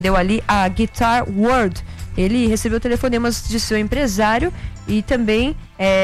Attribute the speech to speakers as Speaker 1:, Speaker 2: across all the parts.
Speaker 1: deu ali a Guitar World. Ele recebeu telefonemas de seu empresário e também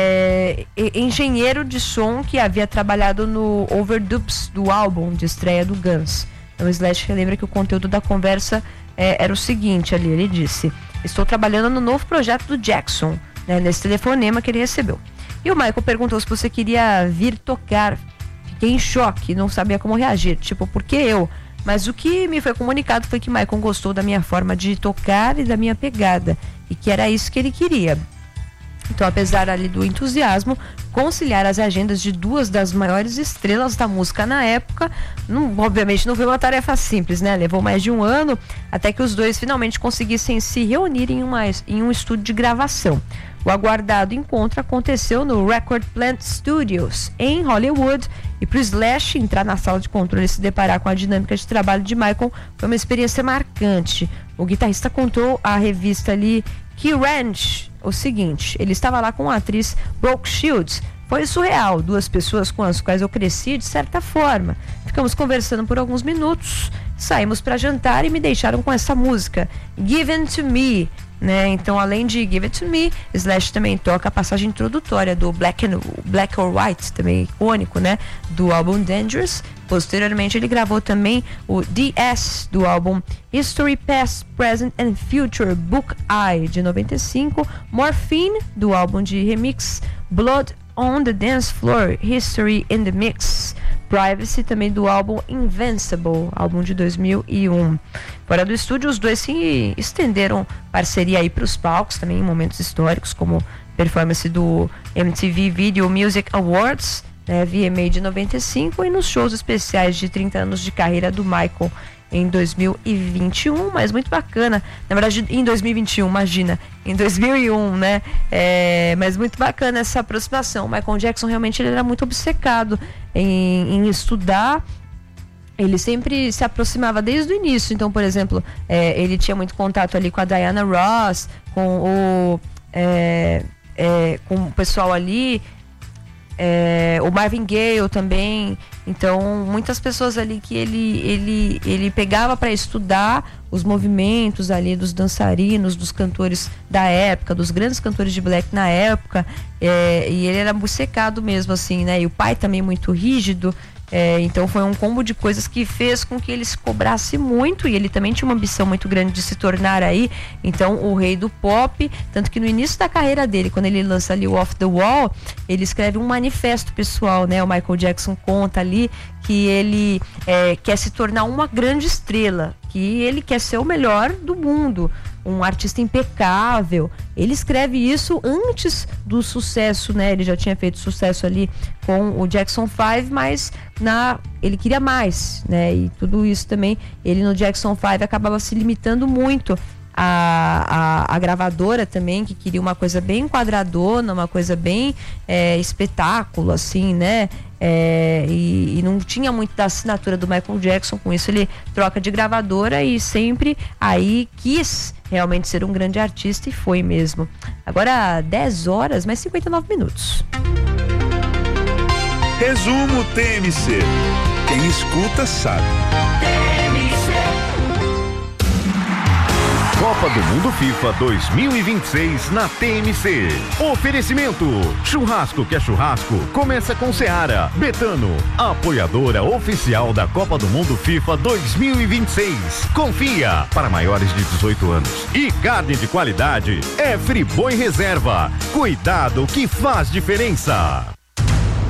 Speaker 1: engenheiro de som que havia trabalhado no overdubs do álbum de estreia do Guns. Então o Slash lembra que o conteúdo da conversa era o seguinte ali, ele disse: estou trabalhando no novo projeto do Jackson, né, nesse telefonema que ele recebeu. E o Michael perguntou se você queria vir tocar. Fiquei em choque, não sabia como reagir, tipo, por que eu? Mas o que me foi comunicado foi que Michael gostou da minha forma de tocar e da minha pegada, e que era isso que ele queria. Então, apesar ali do entusiasmo, conciliar as agendas de duas das maiores estrelas da música na época, obviamente não foi uma tarefa simples, né? Levou mais de um ano até que os dois finalmente conseguissem se reunir em um estúdio de gravação. O aguardado encontro aconteceu no Record Plant Studios, em Hollywood, e para o Slash entrar na sala de controle e se deparar com a dinâmica de trabalho de Michael foi uma experiência marcante. O guitarrista contou à revista ali Key Ranch o seguinte: ele estava lá com a atriz Brooke Shields. Foi surreal, duas pessoas com as quais eu cresci de certa forma. Ficamos conversando por alguns minutos, saímos para jantar e me deixaram com essa música, Given to Me, né? Então, além de Give It to Me, Slash também toca a passagem introdutória do Black or White, também icônico, né, do álbum Dangerous. Posteriormente ele gravou também o DS do álbum History, Past, Present and Future Book I de 95, Morphine do álbum de remix Blood on the Dance Floor, History in the Mix, Privacy também do álbum Invincible, álbum de 2001. Fora do estúdio, os dois se estenderam parceria aí para os palcos, também em momentos históricos, como performance do MTV Video Music Awards, né, VMA de 95, e nos shows especiais de 30 anos de carreira do Michael em 2021, mas muito bacana, na verdade em 2021, imagina, em 2001, né, mas muito bacana essa aproximação. O Michael Jackson realmente ele era muito obcecado em estudar. Ele sempre se aproximava desde o início. Então, por exemplo, ele tinha muito contato ali com a Diana Ross, com o pessoal ali, o Marvin Gaye também. Então, muitas pessoas ali que ele pegava para estudar os movimentos ali dos dançarinos, dos cantores da época, dos grandes cantores de black na época, e ele era obcecado mesmo, assim, né? E o pai também muito rígido. Então foi um combo de coisas que fez com que ele se cobrasse muito, e ele também tinha uma ambição muito grande de se tornar aí, então, o rei do pop. Tanto que no início da carreira dele, quando ele lança ali o Off the Wall, ele escreve um manifesto pessoal, né? O Michael Jackson conta ali que ele quer se tornar uma grande estrela, que ele quer ser o melhor do mundo, um artista impecável. Ele escreve isso antes do sucesso, né? Ele já tinha feito sucesso ali com o Jackson 5, mas ele queria mais, né? E tudo isso também, ele no Jackson 5 acabava se limitando muito. A gravadora também, que queria uma coisa bem quadradona, uma coisa bem espetáculo, assim, né? E não tinha muito da assinatura do Michael Jackson. Com isso ele troca de gravadora e sempre aí quis realmente ser um grande artista, e foi mesmo. Agora 10 horas mais 59 minutos.
Speaker 2: Resumo TMC. Quem escuta sabe.
Speaker 3: Copa do Mundo FIFA 2026 na TMC. Oferecimento: churrasco que é churrasco, começa com Seara. Betano, apoiadora oficial da Copa do Mundo FIFA 2026. Confia, para maiores de 18 anos. E carne de qualidade é Friboi Reserva. Cuidado que faz diferença.